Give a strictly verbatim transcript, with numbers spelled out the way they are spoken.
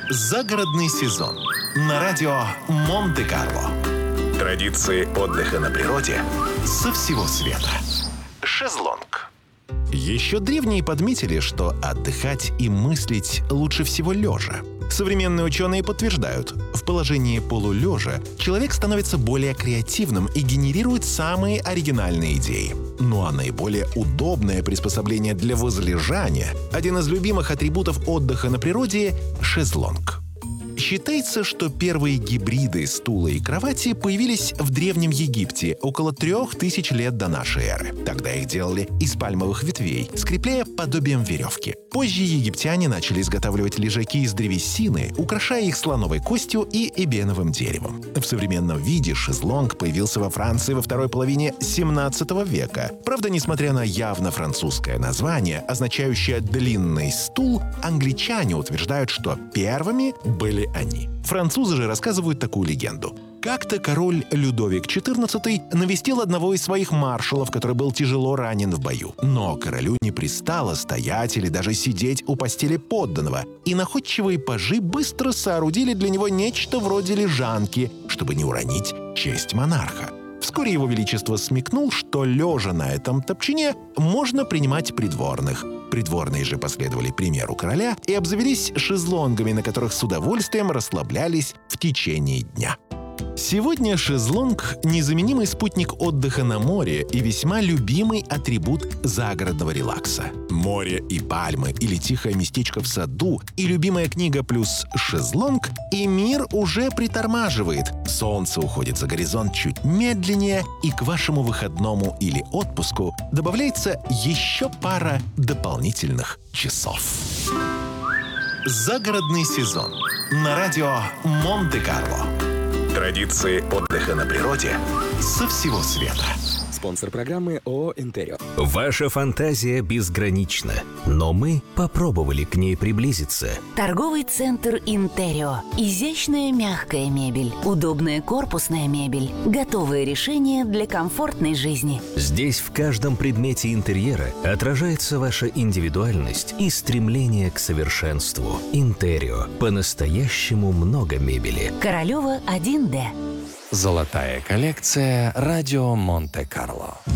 Загородный сезон на радио Монте-Карло. Традиции отдыха на природе со всего света. Шезлонг. Еще древние подметили, что отдыхать и мыслить лучше всего лежа. Современные ученые подтверждают, в положении полулежа человек становится более креативным и генерирует самые оригинальные идеи. Ну а наиболее удобное приспособление для возлежания – один из любимых атрибутов отдыха на природе – шезлонг. Считается, что первые гибриды стула и кровати появились в Древнем Египте около трех тысяч лет до нашей эры. Тогда их делали из пальмовых ветвей, скрепляя подобием веревки. Позже египтяне начали изготавливать лежаки из древесины, украшая их слоновой костью и эбеновым деревом. В современном виде шезлонг появился во Франции во второй половине семнадцатого века. Правда, несмотря на явно французское название, означающее «длинный стул», англичане утверждают, что первыми были они. Французы же рассказывают такую легенду. Как-то король Людовик четырнадцатый навестил одного из своих маршалов, который был тяжело ранен в бою. Но королю не пристало стоять или даже сидеть у постели подданного, и находчивые пажи быстро соорудили для него нечто вроде лежанки, чтобы не уронить честь монарха. Вскоре его величество смекнул, что, лежа на этом топчине, можно принимать придворных. Придворные же последовали примеру короля и обзавелись шезлонгами, на которых с удовольствием расслаблялись в течение дня. Сегодня шезлонг – незаменимый спутник отдыха на море и весьма любимый атрибут загородного релакса. Море и пальмы или тихое местечко в саду и любимая книга плюс шезлонг, и мир уже притормаживает. Солнце уходит за горизонт чуть медленнее, и к вашему выходному или отпуску добавляется еще пара дополнительных часов. Загородный сезон на радио Монте-Карло. Традиции отдыха на природе со всего света. Спонсор программы ООО «Интерио». Ваша фантазия безгранична, но мы попробовали к ней приблизиться. Торговый центр «Интерио». Изящная мягкая мебель, удобная корпусная мебель, готовые решения для комфортной жизни. Здесь в каждом предмете интерьера отражается ваша индивидуальность и стремление к совершенству. «Интерио». По-настоящему много мебели. Королева один Д. Золотая коллекция «Радио Монте-Карло».